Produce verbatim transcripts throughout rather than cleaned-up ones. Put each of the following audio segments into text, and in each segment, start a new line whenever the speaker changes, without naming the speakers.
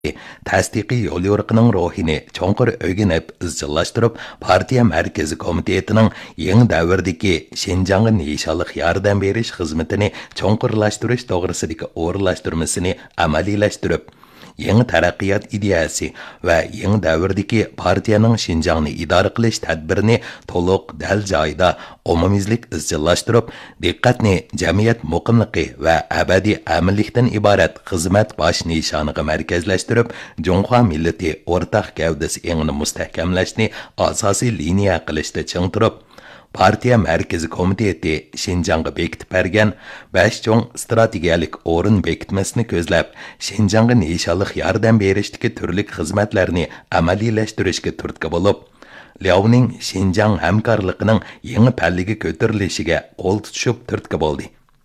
tasdiqiy yo'l yo'riqining ruhini cho'nqur o'rganib izchillashtirib, partiya markaziy komitetining yangi davrdagi Shinjongga nishonliq yordam berish xizmatini cho'nqurlashtirish to'g'risidagi o'rinlashtirmasini amaliylashtirib, yangi taraqqiyot ideyasi va yangi davrdagi partiyaning Shinjongni idora qilish tadbirini to'liq dal joyida umumizlik izchillashtirib, diqqatni jamiyat muqimligi va abadiy amillikdan iborat xizmat bosh nishoniga markazlashtirib, Junxo millati o'rtaq gavdasi engini mustahkamlashni asosiy liniya qilishda ching turib, partiya markaziy komiteti Shinjongga bekitib bergan besh cho'ng strategiyalik o'rin bekitmasini ko'zlab, Shinjongga nishonliq yordam berishdagi turli xizmatlarni amaliylashtirishga turtki bo'lib, Liaoning Shinjong hamkorligining yangi palliga ko'tarilishiga qo'l tutishib turtki bo'ldi.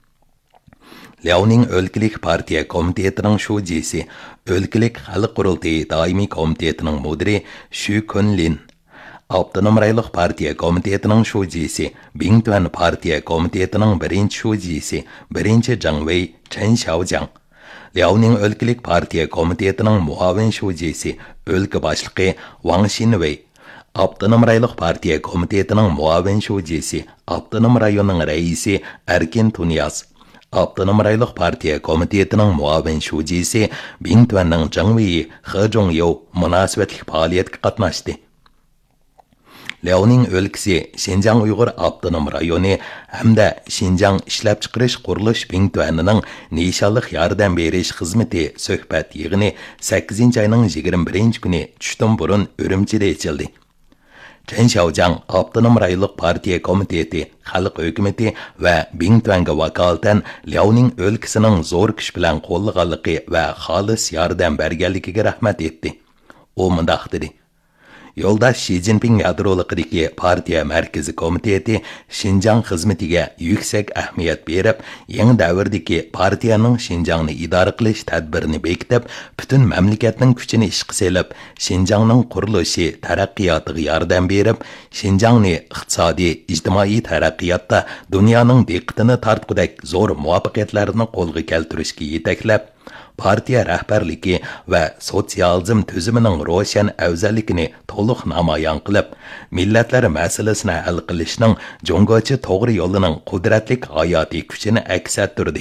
Liaoning o'lkalik partiya komitetining shujisi, o'lkalik xalq qurultiyi doimiy komitetining mudiri Shu Kunlin, Avtonom rayonluq partiya komitetining shujisi, Bingtuan partiya komitetining birinchi shujisi, birinchi Zhangwei Chen Xiaojiang, Liaoning o'lkalik partiya komitetining muavin shujisi, o'lka boshlig'i Wang Xinwei, Avtonom rayonluq partiya komitetining muavin shujisi, Avtonom rayonning raisi Erkin Tunyaz, Avtonom rayonluq partiya komitetining muavin shujisi, Bingtuanning Zhangwei He Zhongyou munosabatli faoliyatga qatnashdi. Liaoning o'lkasi Shinjong Uyg'ur avtonom rayoni hamda Shinjong ishlab chiqarish qurilish Bingtuanining nishonliq yordam berish xizmati suhbat yig'ini sakkizinchi oyning yigirma birinchi kuni tushdan burun Urumchida ochildi. Chen Xiaojiang avtonom rayonluq partiya komiteti, xalq hukumati va Bingtuanga vakolatan Liaoning o'lkasining zo'r kuch bilan qo'llaganligi va xolis yordam berganligiga rahmat etdi. U mundaq dedi: Yo'ldosh Xi Jinping yadroligidagi partiya markaziy komiteti Shinjong xizmatiga yuksak ahamiyat berib, yangi davrdagi partiyaning Shinjongni idora qilish tadbirini bekitib, butun mamlakatning kuchini ishga solib, Shinjongning qurilishi taraqqiyotiga yordam berib, Shinjongni iqtisodiy, ijtimoiy taraqqiyotda dunyoning diqqatini tortgudek zo'r muvaffaqiyatlarni qo'lga keltirishga yetaklab, partiya rahbarligi va sotsializm tuzimining ro'shan afzalligini to'liq namoyon qilib, millatlar masalasini hal qilishning jo'ng'ochi to'g'ri yo'lining qudratli hayotiy kuchini aks ettirdi.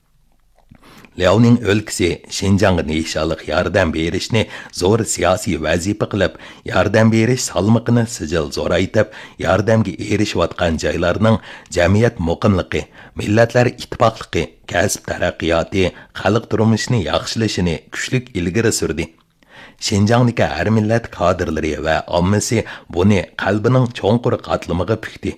Liaoning o'lkasi Shinjongga nishonliq yordam berishni zo'r siyosiy vazifa qilib, yordam berish salmoqini sijil zo'raytib, yordamga erishayotgan joylarning jamiyat muqimligi, millatlar ittifoqligi, kasb taraqqiyoti, xalq turmushini yaxshilashini kuchlik ilgari surdi. Shinjongdagi har millat kadrlari va ommasi buni qalbining cho'nqur qatlamiga pukdi.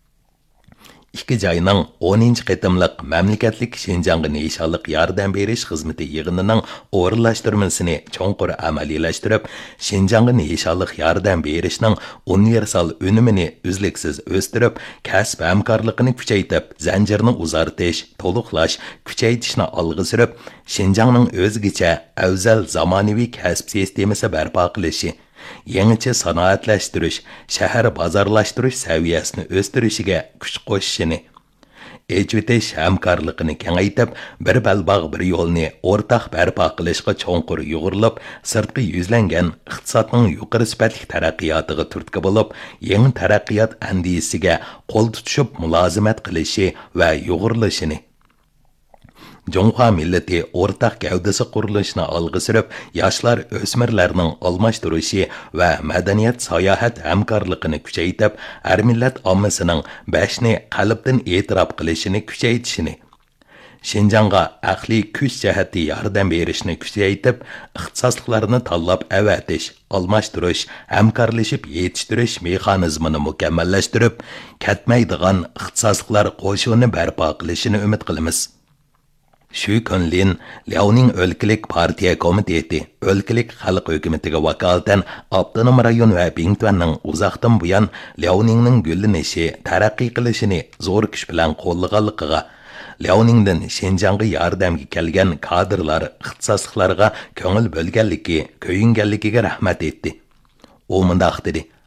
ikki joyning o'ninchi qitimliq mamlakatlik Shinjongga nishonliq yordam berish xizmati yig'inining o'rinlashtirmasini cho'nqur amaliylashtirib, Shinjongga nishonliq yordam berishning universal unumini uzluksiz o'stirib, kasb hamkorligini kuchaytirib, zanjirni uzartish, to'liqlash, kuchaytirishni olg'a surib, Shinjongning o'zgacha afzal zamonaviy kasb sistemasi barpo qilishi, yangicha sanoatlashtirish, shahar bozorlashtirish saviyasini o'stirishiga kuch qo'shishini, ejvitish hamkorligini kengaytib, bir balbog' bir yo'lni o'rtaq barpo qilishga cho'nqur yo'g'rilib, sirtqi yuzlangan iqtisodning yuqori sifatli taraqqiyotiga turtki bo'lib, yangi taraqqiyot andisiga qo'l tutishib mulozimat qilishi va yo'g'rilishini, Junxo millati o'rtaq gavdasi qurilishini olg'a surib, yoshlar o'smirlarning almashtirishi va madaniyat sayohat hamkorligini kuchaytirib, har millat ommasining bashni qalbdan e'tirof qilishini kuchaytirishini, Shinjongga aqliy kuch jihati yordam berishni kuchaytirib, ixtisosliklarini tanlab avatish, almashtirish, hamkorlashib yetishtirish mexanizmini mukammallashtirib, ketmaydigan ixtisosliklar qo'shini barpo qilishini umid qilamiz. Shu Kunlin Liaoning o'lkalik partiya komiteti, o'lkalik xalq hukumatiga vakolatan avtonom rayon va Bingtuanning uzoqdan buyon Liaoningning gullanishi, taraqqiy qilishini zo'r kuch bilan qo'llaganligiga, Liaoningdan Shinjongga yordamga kelgan kadrlar, ixtisosliklarga ko'ngil bo'lganligi, ko'yinganligiga rahmat etdi. U mundaq dedi: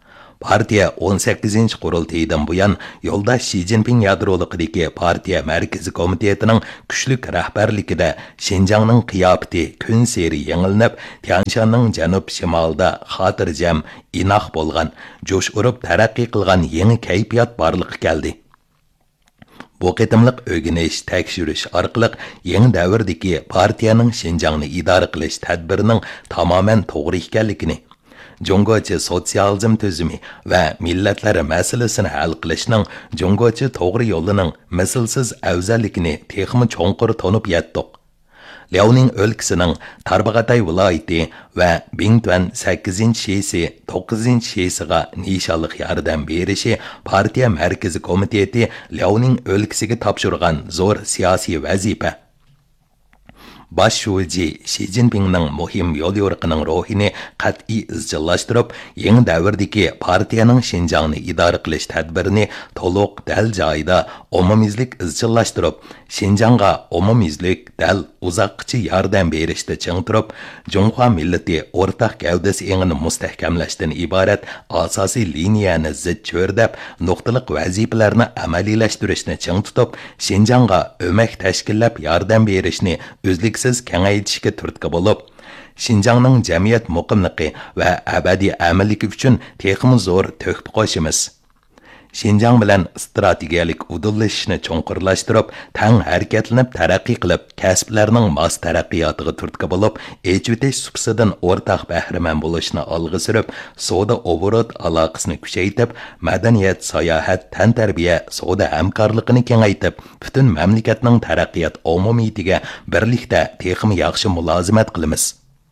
Partiya o'n sakkizinchi qurultayidan buyon yo'lda Xi Jinping yadroliqidagi partiya markaziy komitetining kuchlik rahbarligida Xinjiangning qiyofati kun seri yangilanib, Tianshanning janub shimolida xotirjam, inoq bo'lgan, jo'sh urib taraqqiy qilgan yangi kayfiyat borliqqa keldi. Bu qitimliq o'rganish, tekshirish orqali yangi davrdagi partiyaning Xinjiangni idora qilish tadbirining tamoman to'g'ri ekanligini, Jungochi sotsializm tuzumi va millatlar masalasini hal qilishning Jungochi to'g'ri yo'lining mislsiz afzalligini texmi cho'nqur tonib yetdik. Liaoning o'lkasining Tarbag'atay viloyati va Bingtuan sakkizinchi shiysi to'qqizinchi shiysiga nishonliq yordam berishi partiya markaziy komiteti Liaoning o'lkasiga topshirgan zo'r siyosiy vazifa. Baş şuji Xi Jinpingning muhim yo'l yo'riqining ruhini qat'iy izchillashtirib, yangi davrdagi partiyaning Xinjiangni idora qilish tadbirini to'liq dal joyida umumiylik izchillashtirib, Xinjiangga umumiylik dal uzoqcha yordam berishda ching turib, Junxo millati o'rtaq gavdasi engini mustahkamlashdan iborat asosiy liniyani zid cho'rdab, nuqtaliq vazifalarni amaliylashtirish ching tutib, Xinjiangga o'mak tashkillab yordam berishni o'zlik siz kengaytishga turtki bo'lib, Xinjiangning jamiyat muqimligi va abadiy amilligi uchun texmi zo'r to'hfa qo'shimiz. Xinjiang bilan strategiyalik udillashishni cho'nqurlashtirib, tang harakatlanib taraqqiy qilib, kasblarning mos taraqqiyotiga turtki bo'lib, echvitish subsididan o'rtaq bahramand bo'lishni olg'a surib, savdo oborot aloqasini kuchaytirib, madaniyat, sayohat, tantarbiya, savdo hamkorligini kengaytirib, butun mamlakatning taraqqiyot umumiyatiga birlikda texmi yaxshi mulozimat qilamiz.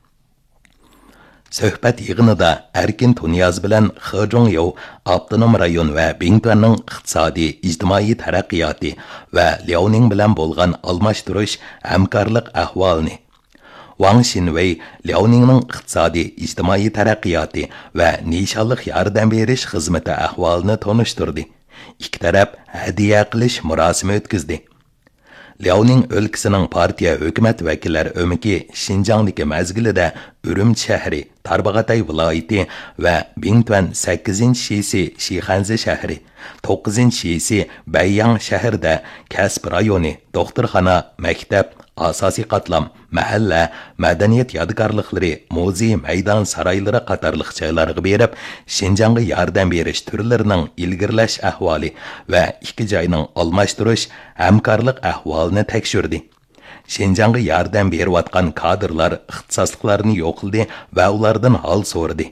Söhbət yığınında Erkin Tunyaz bilan Xijongyo avtonom rayon va Bingtuanning iqtisodiy, ijtimoiy taraqqiyoti va Liaoning bilan bo'lgan almashtirish hamkorlik ahvolini, Wang Xinwei Liaoningning iqtisodiy, ijtimoiy taraqqiyoti va nishonliq yordam berish xizmati ahvolini tanishtirdi. Ikki taraf hadiya qilish murosimi o'tkazdi. Liaoning o'lkasining partiya hukumat vakillari o'miki Xinjiangdagi mazgilida Urumchi shahri, Tarbag'atay viloyati va Bingtuan sakkizinchi shiysi Shixanzi shahri, to'qqizinchi shiysi Baiyang shahrida kasb rayoni, doktorxona, maktab, asosiy qatlam, mahalla, madaniyat yodgorliklari, muzey, maydon saroylari qatorliq joylarga berib, Xinjiangga yordam berish turlarining ilgirlash ahvoli va ikki joyning almashtirish, hamkorlik ahvolini tekshirdi. Xinjiangga yordam berayotgan kadrlar ixtisosliklarini yo'qildi va ulardan hol so'radi.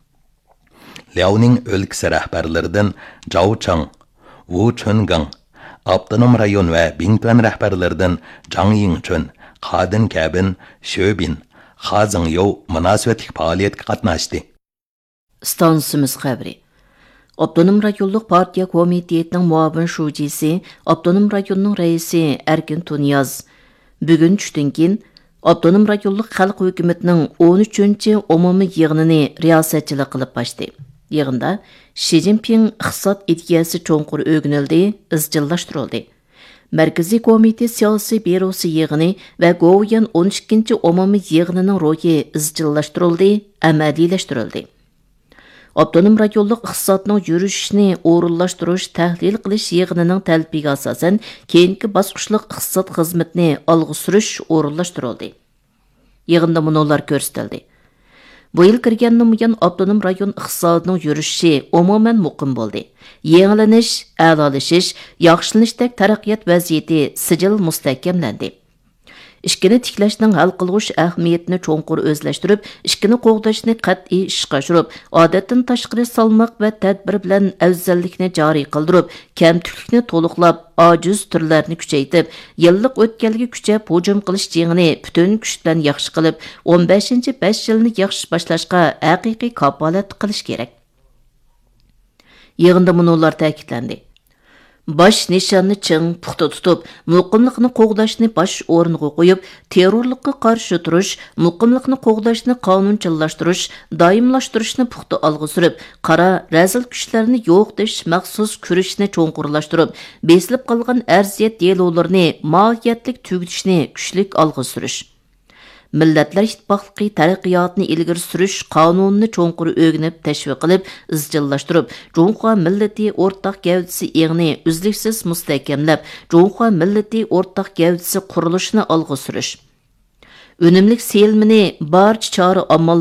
Liaoning o'lkasi rahbarlaridan Zhao Chang, Wu Chungang, avtonom rayon va Bingtuan rahbarlaridan Zhang Yingchun, Qadin Kabin, Shobin, Xazingyo munosabatli faoliyatga qatnashdi.
Stansimiz xabari. Avtonom rayonluq partiya komitetining muavin shujisi, avtonom rayonning raisi Erkin Tunyaz bugun tushdan keyin avtonom rayonluq xalq hukumatining o'n uchinchi umumiy yig'inini riyosatchilik qilib boshladi. Yig'inda Xi Jinping iqtisod ideyasi cho'nqur o'rganildi, izchillashtirildi. Markaziy komitет siyosiy byurosi yig'ini va Go'yan o'n ikkinchi umumiy yig'inining ro'yi izchillashtirildi, amaliylashtirildi. Avtonom rayonluq iqtisodning yurishini o'rinlashtirish, tahlil qilish yig'inining talbiga asosan keyingi bosqichliq iqtisod xizmatini olg'a surish o'rinlashtirildi. Yig'inda munolar ko'rsatildi. Bu yil kirgandan buyon avtonom rayon iqtisodining yurishi umuman muqim bo'ldi. Yangilanish, a'lolashish, yaxshilanishdek taraqqiyot vaziyati sijil mustahkamlandi. İşkini tiklashning hal qilg'ush ahamiyatini cho'nqur o'zlashtirib, ishkini qo'g'dashni qat'iy ishga oshirib, odatdan tashqari salmoq va tadbir bilan afzallikni joriy qildirib, kamtuklikni to'liqlab, ojiz turlarni kuchaytirib, yillik o'tkalga kuchab hujum qilish jengini butun kuch bilan yaxshi qilib, o'n beshinchi besh yilni yaxshi boshlashga haqiqiy kafolat qilish kerak. Yig'inda munolar ta'kidlandi. Baş nişanını çiң puxta tutub, muqimliqni qo'g'dashni baş o'rniga qo'yib, terrorlikqa qarshi turish, muqimliqni qo'g'dashni qonunchilashtirish, doimlashtirishni puxta olg'a surib, qara razil kuchlarni yo'q deyish maxsus kurashni cho'nqurlashtirib, besilib qolgan arziyat delovlarini mohiyatlik tugitishni kuchlik olg'a surish. Millatlar İttifaqlığı taraqqiyotini ilgari surish qonunini cho'nqur o'rganib, tashviq qilib, izchillashtirib, Junxo millati o'rtaq gavdasi egni uzluksiz mustahkamlab, Junxo millati o'rtaq gavdasi qurilishini olg'a surish. Önümlük seyilmini barcha chora